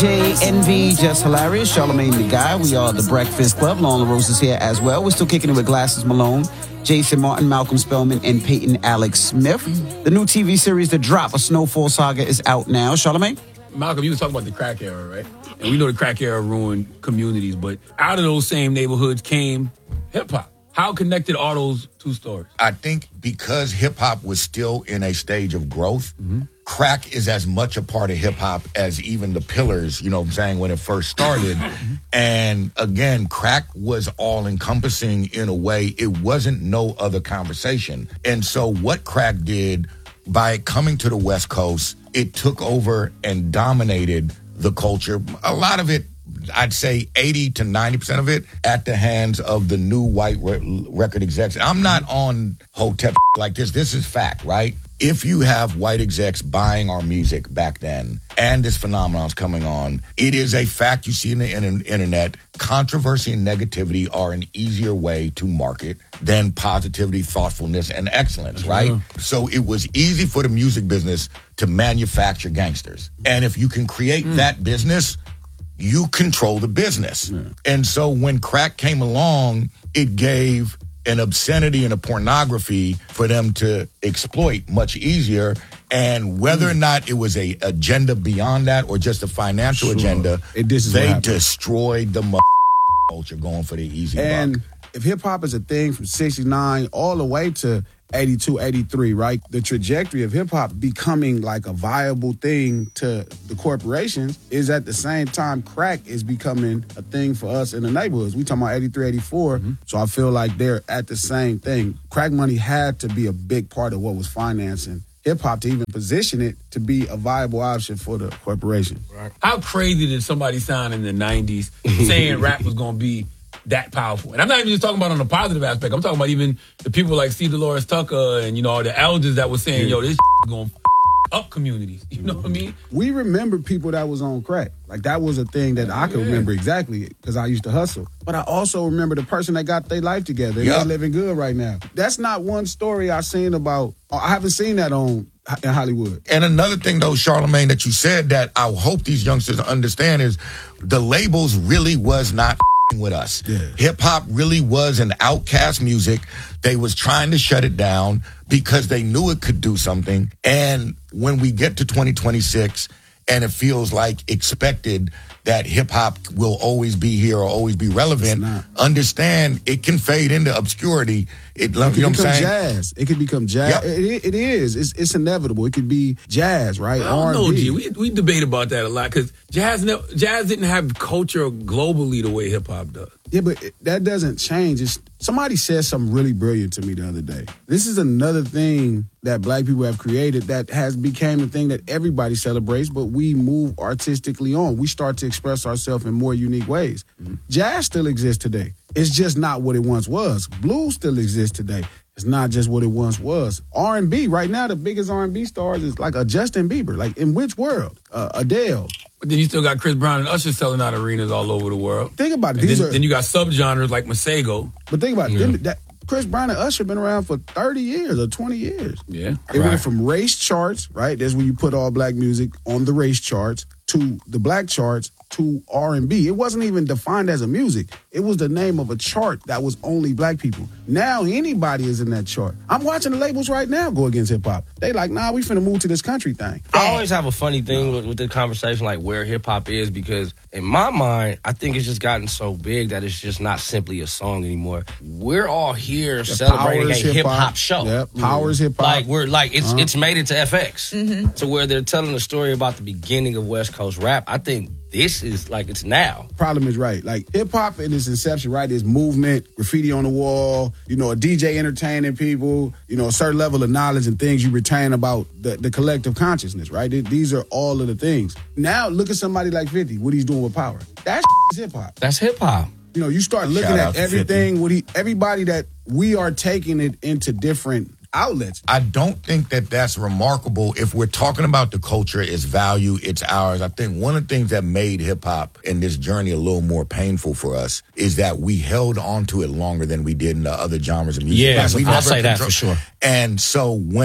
DJ Envy, Just Hilarious, Charlamagne the Guy. We are the Breakfast Club. Lauren LaRose is here as well. We're still kicking it with Glasses Malone, Jason Martin, Malcolm Spellman, and Peyton Alex Smith. The new TV series, The Drop, A Snowfall Saga, is out now. Charlamagne? Malcolm, you was talking about the crack era, right? And we know the crack era ruined communities, but out of those same neighborhoods came hip-hop. How connected are those two stories? I think because hip-hop was still in a stage of growth, crack is as much a part of hip-hop as even the Pillars, you know what I'm saying, when it first started. And again, crack was all-encompassing in a way. It wasn't no other conversation. And so what crack did, by coming to the West Coast, it took over and dominated the culture. A lot of it, I'd say 80 to 90% of it at the hands of the new white record execs. I'm not on Hotep like this. This is fact, right? If you have white execs buying our music back then and this phenomenon's coming on, it is a fact you see in the internet. Controversy and negativity are an easier way to market than positivity, thoughtfulness, and excellence, right? So it was easy for the music business to manufacture gangsters. And if you can create that business, you control the business. And so when crack came along, it gave an obscenity and a pornography for them to exploit much easier. And whether or not it was a agenda beyond that or just a financial agenda, they destroyed the culture going for the easy buck. If hip-hop is a thing from 69 all the way to 82, 83, right? The trajectory of hip-hop becoming like a viable thing to the corporations is at the same time crack is becoming a thing for us in the neighborhoods. We talking about 83, 84, so I feel like they're at the same thing. Crack money had to be a big part of what was financing hip-hop to even position it to be a viable option for the corporation. Right. How crazy did somebody sound in the 90s saying rap was going to be that powerful? And I'm not even just talking about on the positive aspect. I'm talking about even the people like C. Dolores Tucker and, you know, the elders that were saying, yo, this is going to up communities. You know what I mean? We remember people that was on crack. Like, that was a thing that I could remember exactly because I used to hustle. But I also remember the person that got their life together and they're living good right now. That's not one story I've seen about. I haven't seen that in Hollywood. And another thing, though, Charlamagne, that you said that I hope these youngsters understand is the labels really was not with us. Hip-hop really was an outcast music. They was trying to shut it down because they knew it could do something. And when we get to 2026 and it feels like expected that hip-hop will always be here or always be relevant, understand it can fade into obscurity. You know what I'm saying? Jazz. It could become jazz. It is. It's inevitable. It could be jazz, right? I don't know, G. We debate about that a lot because jazz didn't have culture globally the way hip-hop does. Yeah, but that doesn't change. Somebody said something really brilliant to me the other day. This is another thing that black people have created that has became a thing that everybody celebrates, but we move artistically on. We start to express ourselves in more unique ways. Jazz still exists today. It's just not what it once was. Blues still exists today. It's not just what it once was. R&B, right now, the biggest R&B stars is like a Justin Bieber. Like, in which world? Adele. But then you still got Chris Brown and Usher selling out arenas all over the world. Think about it. Then you got subgenres like Masego. But think about it. Chris Brown and Usher been around for 30 years or 20 years. Yeah. It went from race charts, right? That's when you put all black music on the race charts, to the black charts, to R&B. It wasn't even defined as a music. It was the name of a chart that was only black people. Now anybody is in that chart. I'm watching the labels right now go against hip-hop. They like, nah, we finna move to this country thing. I always have a funny thing with the conversation, like where hip-hop is, because in my mind, I think it's just gotten so big that it's just not simply a song anymore. We're all here celebrating a hip-hop show. Yep, Power's hip-hop. It's made it to FX, to where they're telling a story about the beginning of West Coast rap. I think this is like it's now. Problem is right. Like hip-hop in its inception, right, is movement, graffiti on the wall, you know, a DJ entertaining people, you know, a certain level of knowledge and things you retain about the collective consciousness, right? These are all of the things. Now, look at somebody like 50, what he's doing with Power. That's hip-hop. That's hip-hop. You know, you start looking at everything, everybody that we are taking it into different outlets. I don't think that that's remarkable. If we're talking about the culture, its value, it's ours. I think one of the things that made hip-hop in this journey a little more painful for us is that we held on to it longer than we did in the other genres of music. Yeah, I'll say that for sure. And so when it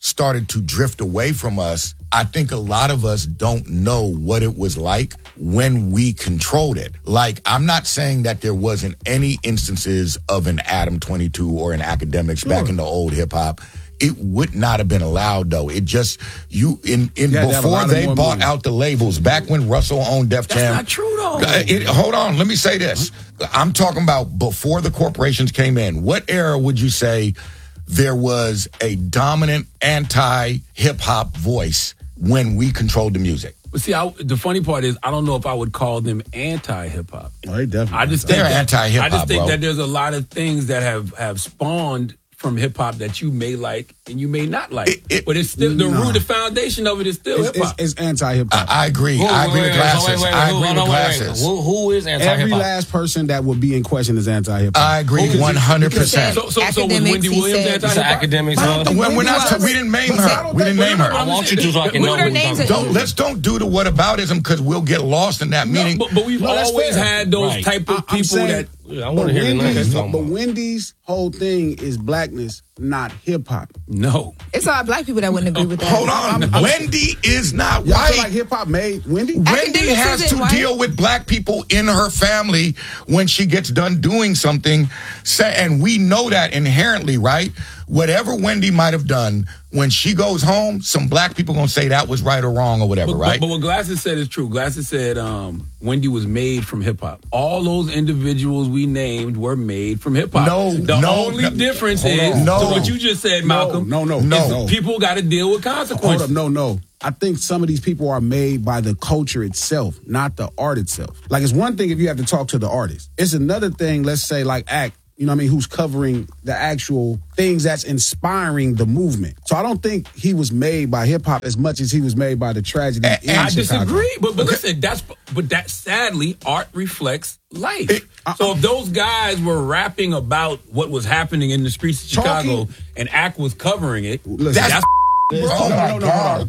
started to drift away from us, I think a lot of us don't know what it was like when we controlled it. Like, I'm not saying that there wasn't any instances of an Adam 22 or an Academics back in the old hip hop. It would not have been allowed, though. It just, before they bought out the labels, back when Russell owned Def Jam. That's not true, though. Hold on, let me say this. I'm talking about before the corporations came in. What era would you say there was a dominant anti-hip-hop voice when we controlled the music? But see, the funny part is, I don't know if I would call them anti-hip-hop. Oh, they definitely. I just think they're anti-hip-hop, I just think bro. that there's a lot of things that have spawned from hip-hop that you may like and you may not like. But it's still, the root, the foundation of it is still hip-hop. It's anti-hip-hop. I agree. I agree with Glasses. I agree with Glasses. Who is anti-hip-hop? Every last person that would be in question is anti-hip-hop. I agree 100%. So was Wendy Williams anti-hip-hop? Academics. We didn't name her. We didn't name her. I want you to so I can know who Let's don't do the whataboutism because we'll get lost in that meaning. But we've always had those type of people that... I want to hear the But Wendy's whole thing is blackness, not hip-hop. No. It's a lot of black people that wouldn't agree with that. Hold on. Wendy is not Y'all white. feel like hip-hop made Wendy? Wendy has to deal with black people in her family when she gets done doing something. And we know that inherently, right? Whatever Wendy might have done, when she goes home, some black people going to say that was right or wrong or whatever, right? But what Glasses said is true. Glasses said Wendy was made from hip-hop. All those individuals we named were made from hip-hop. The only difference is, to what you just said, Malcolm, is people got to deal with consequences. Hold up, I think some of these people are made by the culture itself, not the art itself. Like, it's one thing if you have to talk to the artist. It's another thing, let's say, like Act, you know what I mean, who's covering the actual things that's inspiring the movement. So I don't think he was made by hip-hop as much as he was made by the tragedy in I Chicago. disagree, but listen, that sadly, art reflects life. So if those guys were rapping about what was happening in the streets of Chicago and Act was covering it, that's Oh my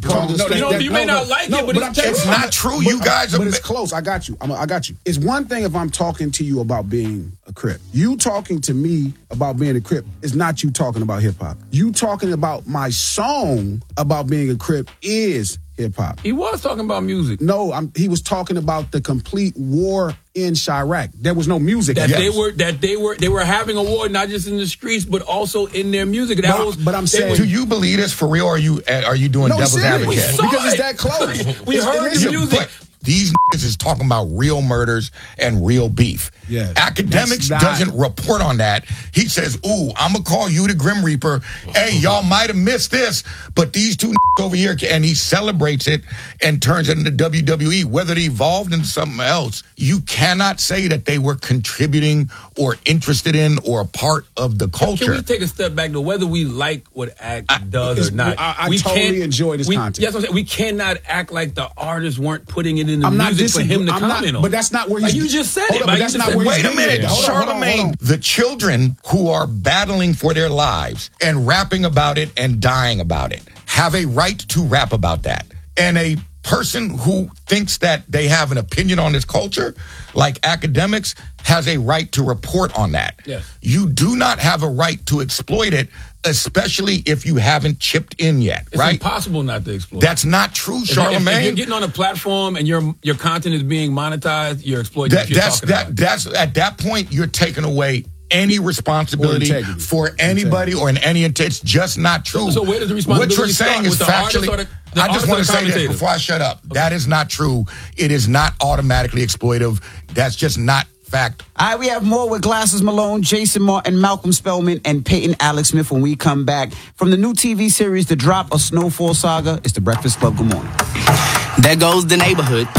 God! You may not like it, but it's not true. You guys are. But it's close. I got you. I got you. It's one thing if I'm talking to you about being a Crip. You talking to me about being a Crip is not you talking about hip hop. You talking about my song about being a Crip is hip hop. He was talking about music. No, he was talking about the complete war in Chirac. There was no music. They were having a war not just in the streets but also in their music. But I'm saying, do you believe this for real? Or are you doing devil's advocate? Because it's that close. We heard the music. But these niggas is talking about real murders and real beef. Yeah, Academics doesn't report on that. He says, ooh, I'm going to call you the Grim Reaper. Hey, y'all might have missed this, but these two over here, and he celebrates it and turns it into WWE. Whether it evolved into something else, you cannot say that they were contributing or interested in or a part of the culture. Can we take a step back to whether we like what Act does or not? I totally enjoy this content. Yes, I'm saying we cannot act like the artists weren't putting it in the music for him to comment on. But that's not where he's... you just said it. But that's not where Wait a minute, Charlemagne. The children who are battling for their lives and rapping about it and dying about it have a right to rap about that. And a person who thinks that they have an opinion on this culture, like Academics, has a right to report on that. Yes. You do not have a right to exploit it, especially if you haven't chipped in yet, right? It's impossible not to exploit. That's not true, Charlemagne. If you're getting on a platform and your content is being monetized, you're exploiting that's at that point, you're taking away any responsibility for anybody or in any intent. It's just not true. So where does the responsibility What you're saying is factually... I just want to say this before I shut up. Okay. That is not true. It is not automatically exploitive. That's just not fact. All right, we have more with Glasses Malone, Jason Martin, Malcolm Spellman, and Peyton Alex Smith when we come back. From the new TV series, The Drop, A Snowfall Saga, it's The Breakfast Club. Good morning. There goes the neighborhood.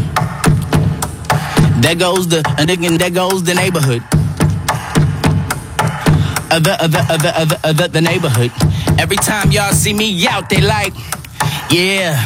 There goes the neighborhood. The neighborhood. Every time y'all see me out, they like, yeah.